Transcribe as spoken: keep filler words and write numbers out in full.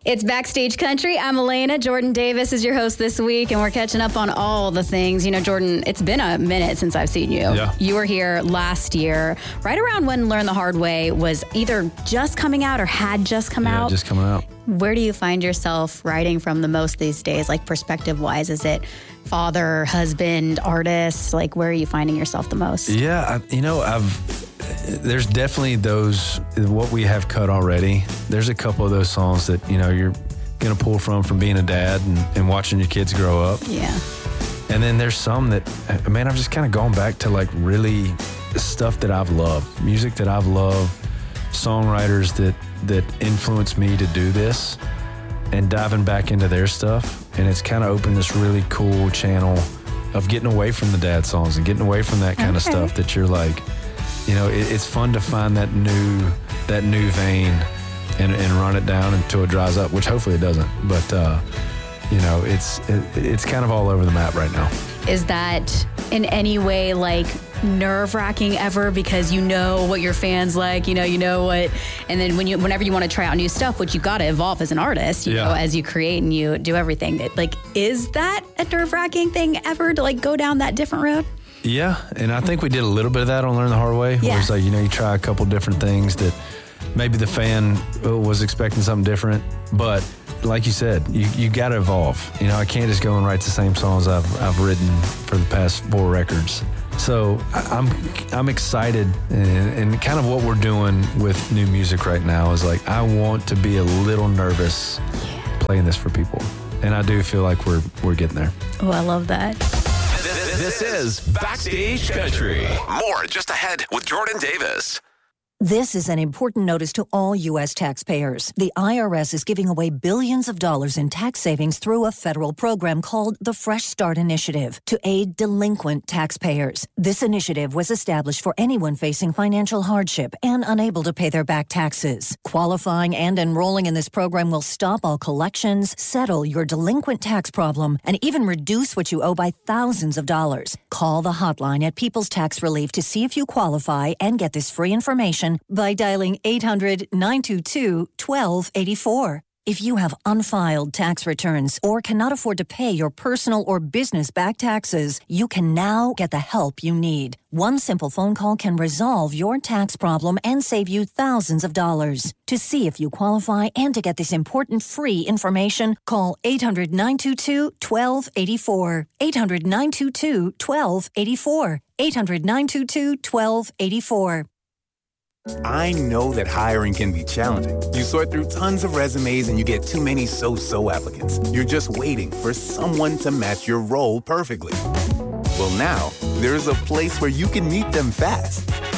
It's Backstage Country. I'm Elena. Jordan Davis is your host this week, and we're catching up on all the things. You know, Jordan, it's been a minute since I've seen you. Yeah. You were here last year, right around when Learn the Hard Way was either just coming out or had just come yeah, out. just coming out. Where do you find yourself writing from the most these days, like perspective-wise? Is it father, husband, artist? Like, where are you finding yourself the most? Yeah, I, you know, I've there's definitely those, what we have cut already. There's a couple of those songs that, you know, you're going to pull from from being a dad and, and watching your kids grow up. Yeah. And then there's some that, man, I've just kind of gone back to like really stuff that I've loved, music that I've loved, songwriters that, that influenced me to do this, and diving back into their stuff. And it's kind of opened this really cool channel of getting away from the dad songs and getting away from that kind okay. of stuff that you're like, you know, it, it's fun to find that new that new vein and, and run it down until it dries up, which hopefully it doesn't. But, uh, you know, it's it, it's kind of all over the map right now. Is that in any way like nerve-wracking ever, because you know what your fans like, you know, you know what, and then when you, whenever you want to try out new stuff, which you got to evolve as an artist, you yeah. know, as you create and you do everything, it, like, is that a nerve-wracking thing ever to like go down that different road? Yeah, and I think we did a little bit of that on Learn the Hard Way. Yeah. Where it's like, you know, you try a couple different things that maybe the fan was expecting something different, but like you said, you, you got to evolve. You know, I can't just go and write the same songs I've I've written for the past four records. So I'm I'm excited, and, and kind of what we're doing with new music right now is like, I want to be a little nervous yeah. playing this for people, and I do feel like we're we're getting there. Oh, I love that. This is Backstage Country. More just ahead with Jordan Davis. This is an important notice to all U S taxpayers. The I R S is giving away billions of dollars in tax savings through a federal program called the Fresh Start Initiative to aid delinquent taxpayers. This initiative was established for anyone facing financial hardship and unable to pay their back taxes. Qualifying and enrolling in this program will stop all collections, settle your delinquent tax problem, and even reduce what you owe by thousands of dollars. Call the hotline at People's Tax Relief to see if you qualify and get this free information by dialing eight hundred, nine two two, one two eight four. If you have unfiled tax returns or cannot afford to pay your personal or business back taxes, you can now get the help you need. One simple phone call can resolve your tax problem and save you thousands of dollars. To see if you qualify and to get this important free information, call eight hundred, nine two two, one two eight four. eight hundred, nine two two, one two eight four. eight hundred, nine two two, one two eight four. I know that hiring can be challenging. You sort through tons of resumes and you get too many so-so applicants. You're just waiting for someone to match your role perfectly. Well, now, there's a place where you can meet them fast.